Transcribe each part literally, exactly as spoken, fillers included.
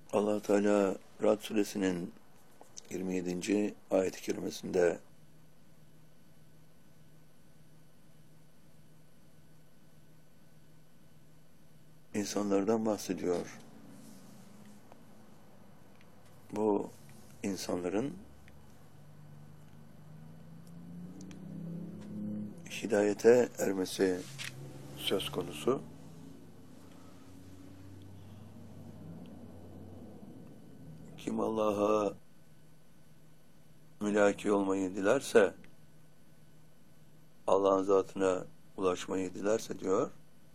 Allah Teala Ra'd suresinin yirmi yedinci ayet-i kerimesinde insanlardan bahsediyor. Bu insanların hidayete ermesi söz konusu. Kim Allah'a mülaki olmayı dilerse, Allah'ın zatına ulaşmayı dilerse diyor,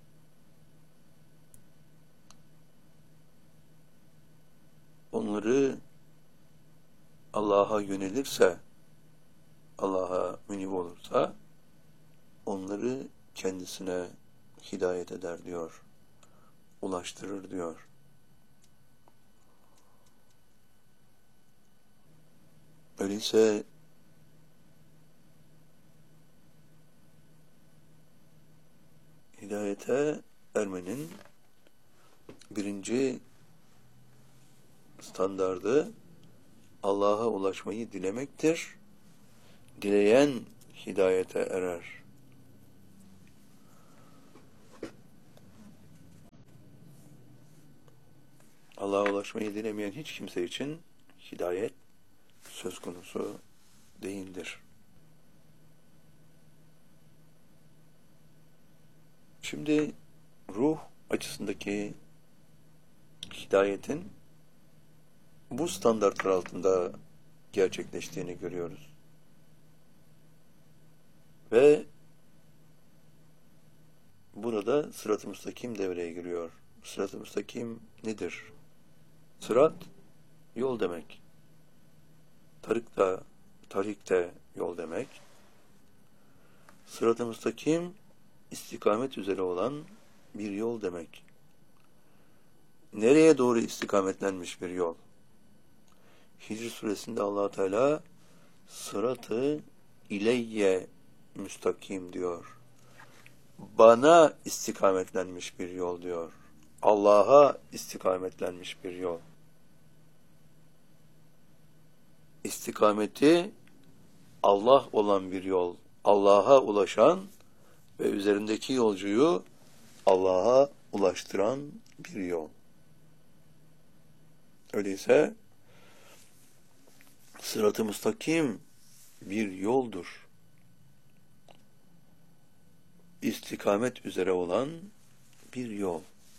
onları Allah'a yönelirse, Allah'a münib olursa, onları kendisine hidayet eder diyor, ulaştırır diyor. Öyleyse hidayete ermenin birinci standardı Allah'a ulaşmayı dilemektir. Dileyen hidayete erer. Allah'a ulaşmayı dilemeyen hiç kimse için hidayet söz konusu değildir. Şimdi ruh açısındaki hidayetin bu standartlar altında gerçekleştiğini görüyoruz. Ve burada sırat-ı müstakim devreye giriyor. Sırat-ı müstakim nedir? Sırat, yol demek. Tarik da, tarik de yol demek. Sırat-ı müstakim, istikamet üzere olan bir yol demek. Nereye doğru istikametlenmiş bir yol? Hicr suresinde Allah Teala sıratı ileyye müstakim diyor. Bana istikametlenmiş bir yol diyor. Allah'a istikametlenmiş bir yol. İstikameti Allah olan bir yol. Allah'a ulaşan ve üzerindeki yolcuyu Allah'a ulaştıran bir yol. Öyleyse sırat-ı müstakim bir yoldur. İstikamet üzere olan bir yol.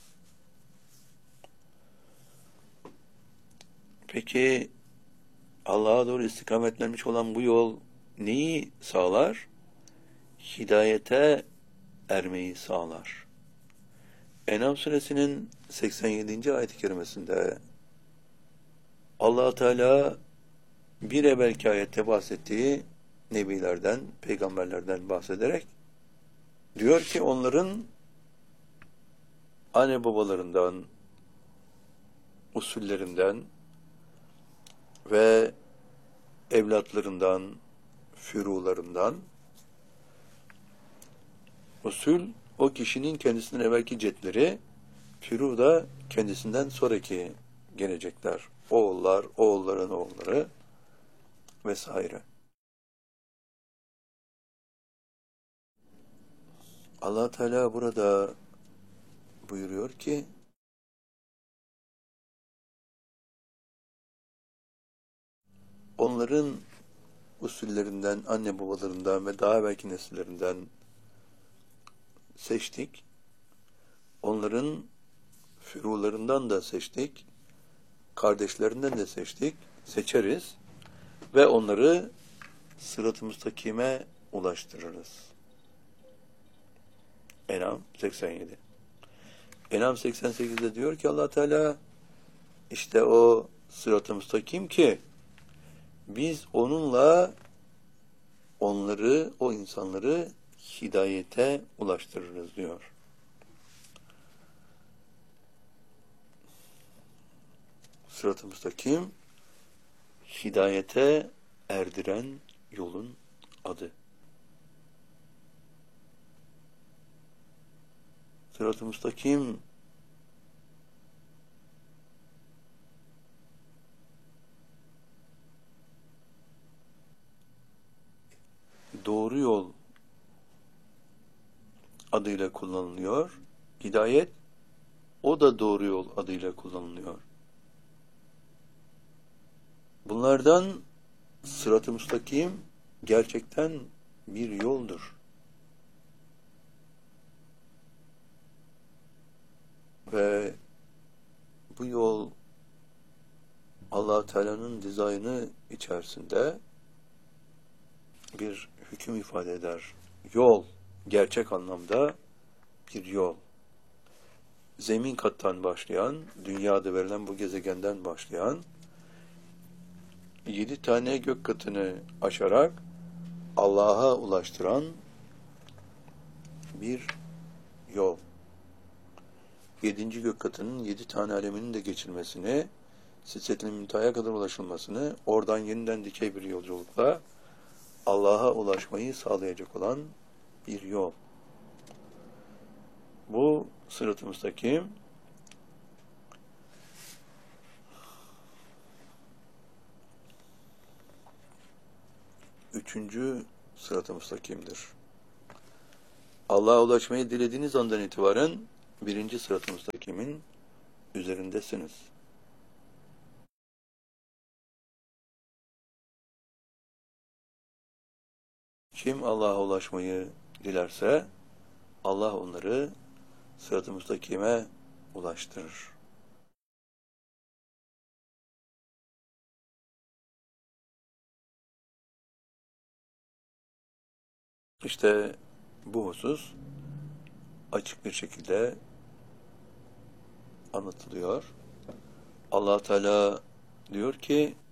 Peki Allah'a doğru istikametlenmiş olan bu yol neyi sağlar? Hidayete ermeyi sağlar. En'am suresinin seksen yedinci ayet-i kerimesinde Allah Teala bir evvelki ayette bahsettiği nebilerden, peygamberlerden bahsederek diyor ki onların anne babalarından, usullerinden ve evlatlarından, fürularından, usul o kişinin kendisinden evvelki cetleri, furu da kendisinden sonraki gelecekler. Oğullar, oğulların oğulları vesaire. Allah Teala burada buyuruyor ki onların usullerinden, anne babalarından ve daha belki nesillerinden seçtik. Onların fürularından da seçtik. Kardeşlerinden de seçtik. Seçeriz. Ve onları sırat-ı müstakime ulaştırırız. En'am seksen yedi. En'am seksen sekizde diyor ki Allah Teala işte o sırat-ı müstakim ki biz onunla onları, o insanları hidayete ulaştırırız diyor. Sırat-ı müstakim hidayete erdiren yolun adı. Sırat-ı müstakim doğru yol adıyla kullanılıyor. Hidayet, o da doğru yol adıyla kullanılıyor. Bunlardan sırat-ı müstakim gerçekten bir yoldur. Ve bu yol Allah Teala'nın dizaynı içerisinde bir hüküm ifade eder. Yol, gerçek anlamda bir yol. Zemin kattan başlayan, dünyada verilen bu gezegenden başlayan, yedi tane gök katını aşarak Allah'a ulaştıran bir yol. Yedinci gök katının yedi tane aleminin de geçilmesini, Sidret-i Münteha'ya kadar ulaşılmasını, oradan yeniden dikey bir yolculukla Allah'a ulaşmayı sağlayacak olan bir yol. Bu sırat-ı müstakim üçüncü sırat-ı müstakimdir. Allah'a ulaşmayı dilediğiniz andan itibaren birinci sırat-ı müstakimin üzerindesiniz. Kim Allah'a ulaşmayı dilerse Allah onları sırat-ı müstakime ulaştırır. İşte bu husus açık bir şekilde anlatılıyor. Allah Teala diyor ki